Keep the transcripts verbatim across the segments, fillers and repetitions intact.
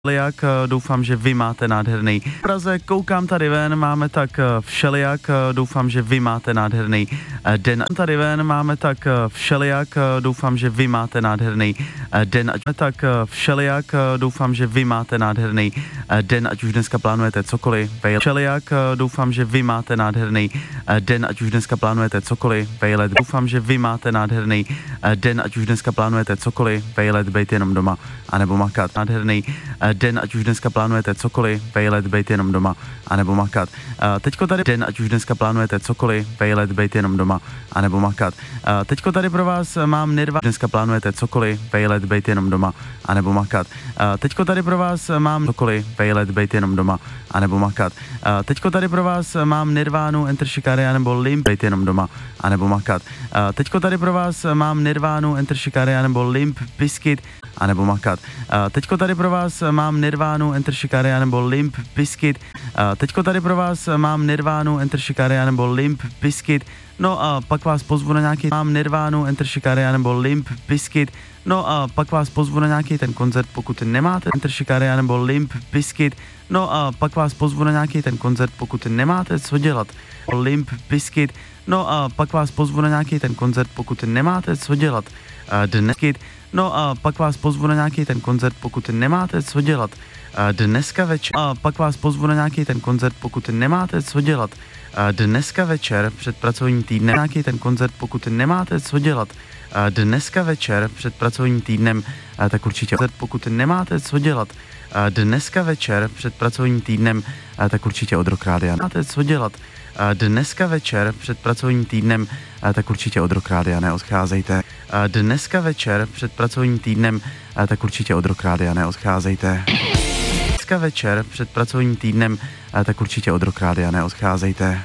Všelijak, doufám, že vy máte nádherný. V Praze koukám tady ven, máme tak všelijak, doufám, že vy máte nádherný den. Tady ven máme tak všelijak, doufám, že vy máte nádherný den. Ať tak všelijak, doufám, že vy máte nádherný den, ať už dneska plánujete cokoliv. Všelijak, doufám, že vy máte nádherný den, ať už dneska plánujete cokoliv. Vejlet, doufám, že vy máte nádherný den, ať už dneska plánujete cokoliv. Vejlet, bejt jenom doma, anebo makat. Nádherný den, ať už dneska plánujete cokoliv, vejlet, bejt jenom doma, anebo makat. Teďko tady den, ať už dneska plánujete cokoliv, vejlet, bejt jenom doma, anebo makat. Teďko tady pro vás mám Nirvana, dneska plánujete cokoliv, vejlet, bejt jenom doma, anebo makat. Teďko tady pro vás mám cokoliv, vejlet, bejt jenom doma, anebo makat. Teďko tady pro vás mám Nirvánu, Enter Shikari, nebo Limp, bejt jenom doma, anebo makat. Teďko tady pro vás mám Nirvánu, Enter Shikari, nebo Limp Bizkit, anebo makat. Teďko tady pro vás mám Nirvánu, Enter Shikari, nebo Limp Bizkit. Teďko tady pro vás mám Nirvánu, Enter Shikari, nebo Limp Bizkit. No a pak vás pozvu na nějaký, mám Nirvánu, Enter Shikari, nebo Limp Bizkit. No a pak vás pozvu na nějaký ten koncert, pokud nemáte Enter Shikari, nebo Limp Bizkit. No a pak vás pozvu na nějaký ten koncert, pokud nemáte co dělat. Limp Bizkit. No a pak vás pozvu na nějaký ten koncert, pokud nemáte co dělat. Dnes. No a pak vás pozvu na nějaký ten koncert, pokud nemáte co dělat. Dneska večer. A pak vás pozvu na nějaký ten koncert, pokud nemáte co dělat. Dneska večer před pracovním týdnem nějaký ten koncert, pokud nemáte co dělat. Dneska večer před pracovním týdnem, tak určitě pokud nemáte co dělat. Dneska večer před pracovním týdnem, tak určitě od Rock Rádia. Máte co dělat. Dneska večer před pracovním týdnem, tak určitě od Rock Rádia neodcházejte. Dneska večer před pracovním týdnem, tak určitě od Rock Rádia neodcházejte. Dneska večer před pracovním týdnem, tak určitě od Rock Rádia neodcházejte.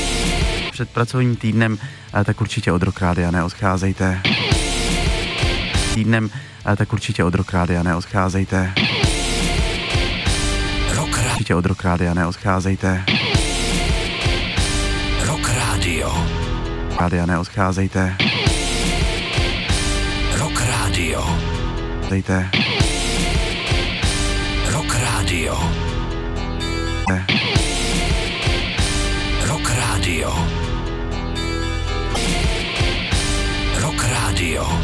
Před pracovním týdnem, tak určitě od Rock Rádia neodcházejte. Týdnem, tak určitě od Rock Rádia neodcházejte. Určitě od Rock Rádia neodcházejte. Rock Radio. Rádia neodcházejte. Rock Radio. Dejte. Rock Radio. Rock Radio. Rock Radio.